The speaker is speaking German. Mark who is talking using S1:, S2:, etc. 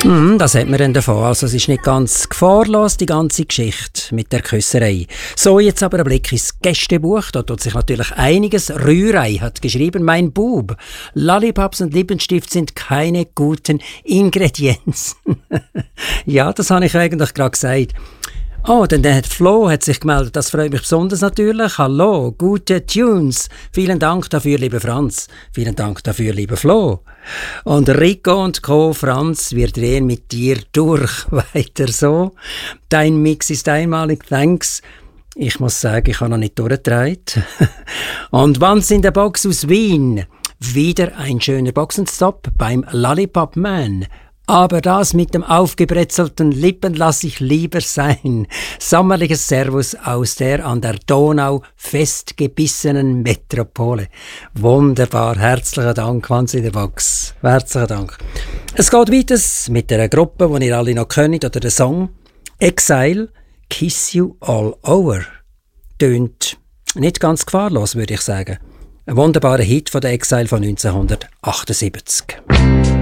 S1: Das hat man dann davon. Also es ist nicht ganz gefahrlos, die ganze Geschichte mit der Küsserei. So, jetzt aber ein Blick ins Gästebuch. Da tut sich natürlich einiges. Rührei hat geschrieben, mein Bub. Lollipops und Lippenstift sind keine guten Ingredienzen. Ja, das habe ich eigentlich gerade gesagt. Oh, dann hat Flo hat sich gemeldet. Das freut mich besonders natürlich. Hallo, gute Tunes. Vielen Dank dafür, lieber Franz. Vielen Dank dafür, lieber Flo. Und Rico und Co. Franz, wir drehen mit dir durch. Weiter so. Dein Mix ist einmalig. Thanks. Ich muss sagen, ich habe noch nicht durchgedreht. Und Wanz in der Box aus Wien. Wieder ein schöner Boxenstopp beim Lollipop Man. Aber das mit dem aufgebrezelten Lippen lasse ich lieber sein. Sommerliches Servus aus der an der Donau festgebissenen Metropole. Wunderbar, herzlichen Dank, Wanz in der Box. Herzlichen Dank. Es geht weiter mit einer Gruppe, die ihr alle noch kennt, oder der Song Exile, Kiss You All Over. Tönt nicht ganz gefahrlos, würde ich sagen. Ein wunderbarer Hit von der Exile von 1978.